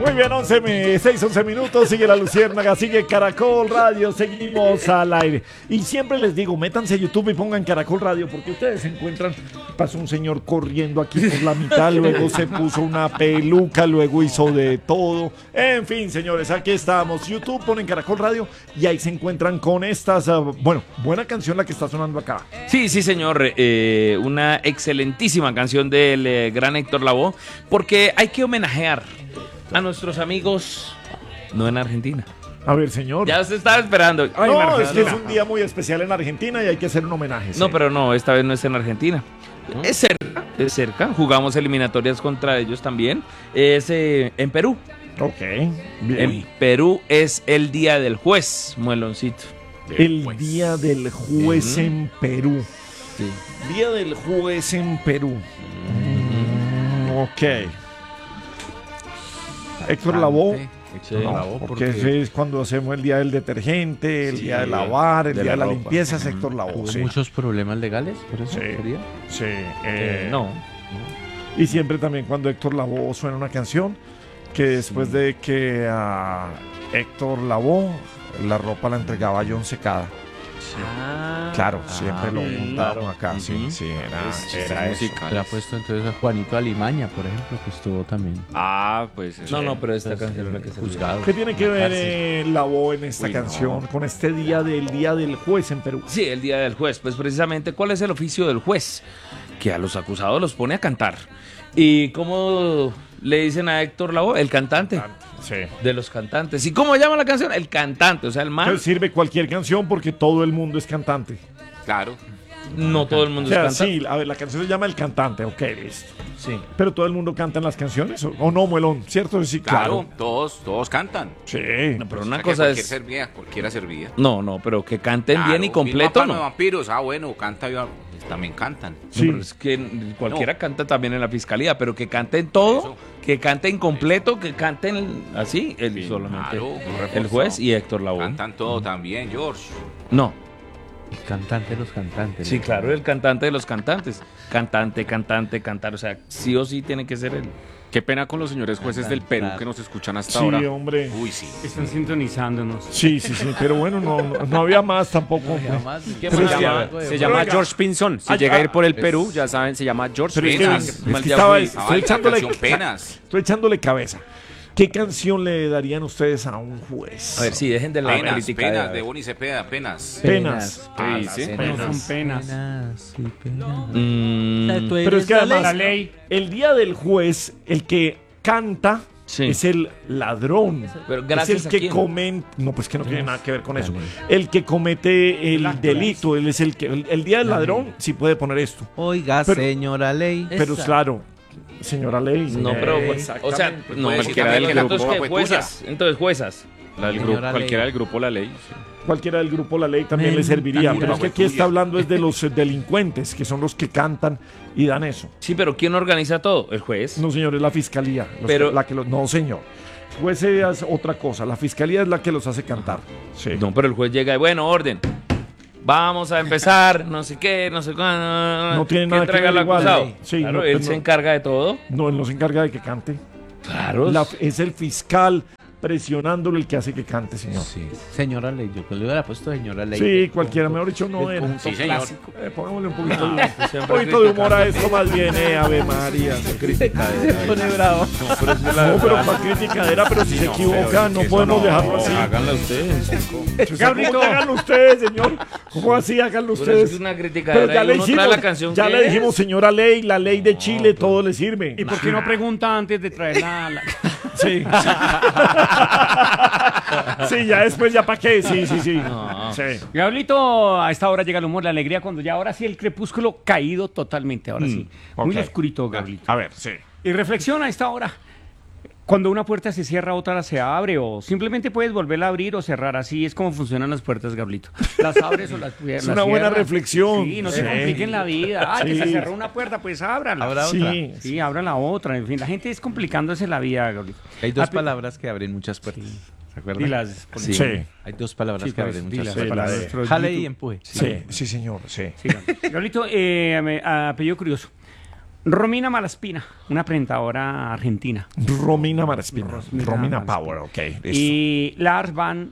Muy bien, 11 minutos, sigue La Luciérnaga, sigue Caracol Radio, seguimos al aire. Y siempre les digo, métanse a YouTube y pongan Caracol Radio, porque ustedes se encuentran, pasó un señor corriendo aquí por la mitad, luego se puso una peluca, luego hizo de todo. En fin, señores, aquí estamos. YouTube, ponen Caracol Radio y ahí se encuentran con estas, buena canción la que está sonando acá. Sí, señor, una excelentísima canción del gran Héctor Lavoe, porque hay que homenajear a nuestros amigos, no en Argentina. A ver, señor. Ya se estaba esperando. Ay, no, es que es un día muy especial en Argentina y hay que hacer un homenaje. No, pero no, esta vez no es en Argentina. Es cerca. Jugamos eliminatorias contra ellos también. Es en Perú. Ok, bien. En Perú es el Día del Juez, Mueloncito. El Día del Juez en Perú. Sí. Día del Juez en Perú. Ok. Héctor Lavoe. No, porque ese es cuando hacemos el día del detergente, el día de lavar, el día de la limpieza, es Héctor Lavoe. ¿Hubo muchos problemas legales por eso? Sí. No. Y siempre también cuando Héctor Lavoe suena una canción, que después de que a Héctor Lavoe la ropa la entregaba John Secada. Claro, siempre lo montaron acá. Sí, era eso. Le ha puesto entonces a Juanito Alimaña, por ejemplo, que estuvo también. Pues no, pero esta canción es la que se juzgado. ¿Qué tiene que ver Lavoe en esta canción con este Día del Juez en Perú? Sí, el Día del Juez. Pues precisamente, ¿cuál es el oficio del juez? Que a los acusados los pone a cantar. ¿Y cómo le dicen a Héctor Lavoe? El cantante. Sí. De los cantantes. ¿Y cómo llama la canción? El cantante, o sea, el man. Entonces sirve cualquier canción porque todo el mundo es cantante. Claro. No todo el mundo es cantante. Sí, a ver, la canción se llama El Cantante, ok, listo. Sí. Pero todo el mundo canta en las canciones, ¿o no, Muelón? ¿Cierto? Sí, Claro, todos cantan. Sí. No, pero una O sea, cosa es... cualquiera servía. No, pero que canten bien y completo, Vilma Palma de ¿no? Vampiros, canta, también cantan. Sí. No, pero es que cualquiera canta también en la fiscalía, pero que canten todo, Eso. que canten completo, que canten así, solamente claro, el juez y Héctor Lavoe. Cantan todo también, George. No. El cantante de los cantantes. Sí, claro, el cantante de los cantantes. Cantante, cantar, o sea, sí o sí tiene que ser él. Qué pena con los señores jueces del Perú que nos escuchan hasta Sí, ahora. hombre. Uy, sí. Están sintonizándonos. Sí, pero bueno, no había más tampoco. Se llama George Pinzón. Si llega a ir por el Perú, ya saben, se llama George Pero Pinzón. es que estoy Penas. echándole cabeza. ¿Qué canción le darían ustedes a un juez? A ver, sí, dejen de la Penas crítica. de Bonnie Cepeda, penas. Penas. Sí. No son penas. Pero es que además, La ley. el día del juez, el que canta Sí. es el ladrón. Pero Es gracias el a que quién. comete. No, pues que no tiene nada que ver con eso. El que comete el delito. Él es el que. El día del ladrón sí puede poner esto. Oiga, Pero- señora ley. Pero claro, señora ley. No, pero, o sea, no, Puede decir cualquiera también del que la grupo. culpa fue Juezas. Entonces, juezas. Señora Cualquiera ley. del grupo La Ley. Cualquiera del grupo La Ley también le serviría. también Pero es que fue aquí está tuya. hablando es de los delincuentes, que son los que cantan y dan eso. Sí, pero ¿quién organiza todo? El juez. No, señor, es la fiscalía. Pero- No, señor. Juez es otra cosa. La fiscalía es la que los hace cantar. Sí. No, pero el juez llega y, bueno, orden. Vamos a empezar, no sé qué, no sé cuándo. No tiene nada que entrega ver al igual. acusado. Sí, Claro, no, él pues se no. encarga de todo. No, él no se encarga de que cante. Claro. Es el fiscal presionándolo el que hace que cante, señor. Sí. Señora ley. Yo le hubiera puesto señora ley. Sí, cualquiera, mejor dicho, no el era. conjunto Sí, señor. clásico. Pongámosle un poquito, pues un poquito de humor a esto más bien, Ave María. Se pone bravo. No, pero para criticadera, pero si se equivoca, no podemos dejarlo así. Háganla ustedes. Gabrielito, háganlo ustedes, señor. ¿Cómo así? Háganlo Pero ustedes. es una Pero criticadera ya y le uno dijimos, trae la canción ya que le es. dijimos, señora ley, la ley de Chile, todo le sirve. ¿Y por qué no pregunta antes de traer la... Sí. Sí, ya después, ¿ya para qué? Sí. Sí. Gabrielito, a esta hora llega el humor, la alegría, cuando ya ahora sí el crepúsculo caído totalmente, ahora sí. Muy ok. oscurito, Gabrielito. A ver, sí. Y reflexiona a esta hora. Cuando una puerta se cierra, otra se abre, o simplemente puedes volverla a abrir o cerrar. Así es como funcionan las puertas, Gablito. Las abres o las cierras. Es una buena reflexión. Sí, no se Sí. compliquen la vida. Ah, que Sí. se cerró una puerta, pues ábrala. Abra Sí. otra. Sí, abran la otra. En fin, la gente es complicándose la vida, Gablito. Hay dos Ah, palabras que abren muchas puertas. ¿Se acuerdan? Dilas. Sí. Sí. Hay dos palabras Sí, que pues, abren muchas dilas puertas. para la de- nuestros Jale YouTube. y empuje. Sí, señor, sí. Sí, Gablito, apellido curioso. Romina Malaspina, una presentadora argentina. Romina Malaspina. Romina Malaspina. Power, ok. listo. Y Lars van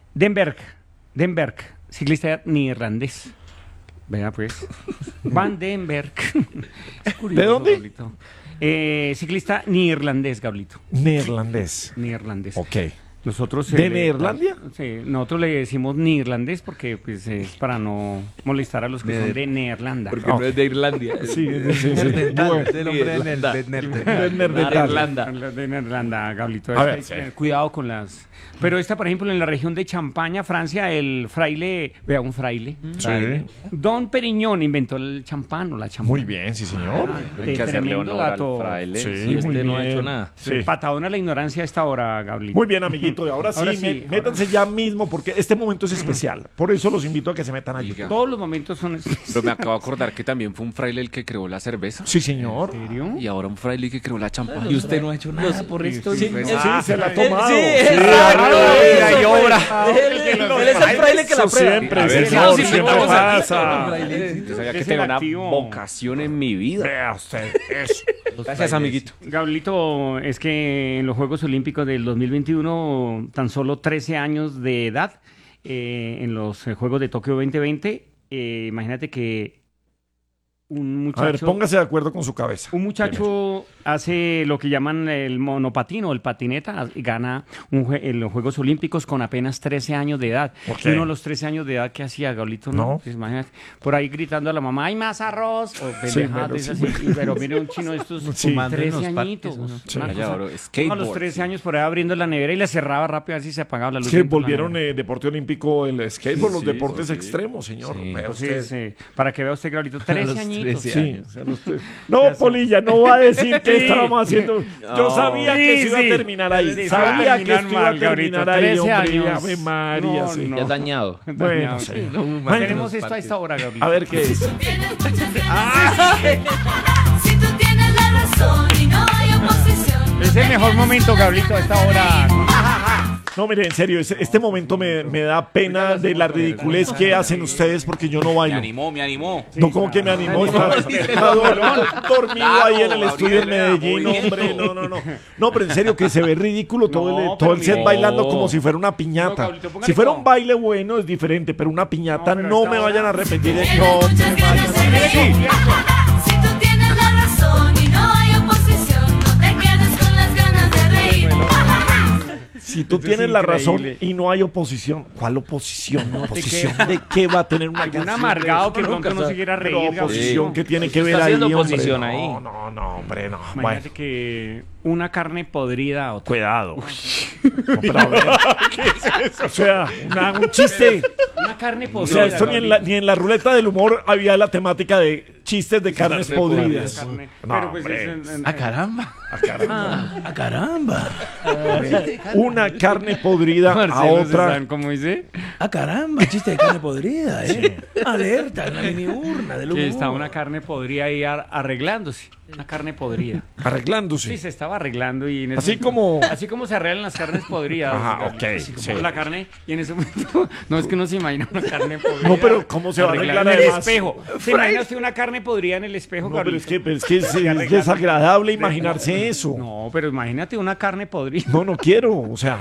Denberg, ciclista neerlandés. Vea pues. Van Denberg. Es curioso, ¿De dónde? Gablito. Ciclista neerlandés, Gablito. Neerlandés. Neerlandés. Ok. Nosotros ¿De Neerlandia? Sí, nosotros le decimos neerlandés porque pues, es para no molestar a los que son de Neerlanda. Porque no es de Irlandia. Sí. Bueno. El hombre en el Irlanda. De Neerlanda, Gablito. A ver, Hay que tener cuidado con las... Pero esta, por ejemplo, en la región de Champaña, Francia, el fraile... Vea, un fraile. Sí. Don Periñón inventó el champán o la champán. Muy bien, sí, señor. Hay que hacerle Tremendo honor dato. al fraile. Sí, Y muy usted no ha bien. hecho nada. Sí. Patadona la ignorancia a esta hora, Gablito. Muy bien, amiguito. Y ahora sí, Ahora sí, métanse ya mismo porque este momento es especial. Por eso los invito a que se metan a YouTube. Todos los momentos son... Pero me acabo de acordar que también fue un fraile el que creó la cerveza. Sí, señor. ¿En serio? Y ahora un fraile que creó la champán. Y usted no ha hecho nada por esto. Sí, se la ha tomado. Sí, Sí, exacto. ahora Hay obra. Él es el fraile que la Eso prueba. siempre, A ver, señor, si siempre metamos aquí, pasa. Yo sabía que Es tenía el una activo. vocación en mi vida. Vea usted eso. Gracias, amiguito. Gablito, es que en los Juegos Olímpicos del 2021, tan solo 13 años de edad, en los Juegos de Tokio 2020, imagínate que un A ver, muchacho... póngase de acuerdo con su cabeza. Un muchacho hace lo que llaman el monopatín o el patineta y gana en los Juegos Olímpicos con apenas 13 años de edad. ¿Por qué? Y uno a los 13 años de edad, ¿qué hacía, Gablito? No. Pues imagínate, por ahí gritando a la mamá, ¡hay más arroz! O pendejadas pero de sí. esas, pero mire un chino de estos Sí. 13 añitos. Sí. Una Allá, cosa. bro, Uno a los skateboard. 13 años por ahí abriendo la nevera y la cerraba rápido a ver si se apagaba la luz. Es que dentro de la volvieron nevera. deporte olímpico el skateboard, los Sí, deportes sí. extremos, señor. Sí. Vea Entonces, usted. para que vea usted, Gablito, 13 añitos. Sí, o sea, no, Polilla, no va a decir que estábamos haciendo. Yo sabía que se iba a terminar ahí. Sí, Sabía sí, que esto iba a mal, Gabrito, terminar ahí, 13 hombre. años. Ave María, No, sí. no. Ya dañado. Bueno, sí. Tenemos esto a esta hora, Gablito. A ver qué es. Si tú tienes la razón y no hay oposición. Es el mejor momento, Gablito, a esta hora. No, mire, en serio, este momento me da pena de la ridiculez que hacen ustedes porque yo no Me bailo. animó, me animó. No, como que me animó. Está dormido ahí en el estudio en Medellín, hombre. No. No, pero en serio, que se ve ridículo todo No, el set pero bailando como si fuera una piñata. No, Gablito, póngale Si fuera como- un baile bueno es diferente, pero una piñata No, pero no esta me hora- vayan a repetir. Tienes No muchas me vayan ganas de a reír. Si tú tienes la razón y no hay oposición, no te quedes con las ganas de reír. Si tú Eso es tienes la razón increíble. y no hay oposición, ¿cuál oposición? ¿Oposición de qué va a tener una Algún canción? amargado que de eso? pronto no se quiera Pero reír, Gablito. oposición que tiene que Está ver ahí, haciendo hombre. oposición ahí. No, hombre, no. Bueno, Imagínate que una carne podrida a otra. cuidado. No, pero a ver, ¿qué es eso? O sea, un chiste. Una carne O podrida. sea, esto Gablito. ni en la ruleta del humor había la temática de chistes de carnes podridas. Carne. No, Pero pues hombre. es caramba! ¡A caramba! Una carne podrida a Marcelo, otra. ¿saben cómo dice? Ah, caramba, chiste de carne podrida, ¿eh? Alerta, en la mini urna del Que humor. está una carne podrida ahí arreglándose. Una carne podrida. Arreglándose. Sí, se estaba arreglando y en ese Así momento- como- así como se arreglan las carnes podridas. Ajá, Gablito, ok, así como sí. la carne y en ese momento no es que uno se imagina una carne podrida. No, pero ¿cómo se va a arreglar en el además? espejo? ¿Se imagina usted una carne podrida en el espejo, No, pero Gablito? es que es desagradable imaginarse eso. No, pero imagínate una carne podrida. No quiero. O sea,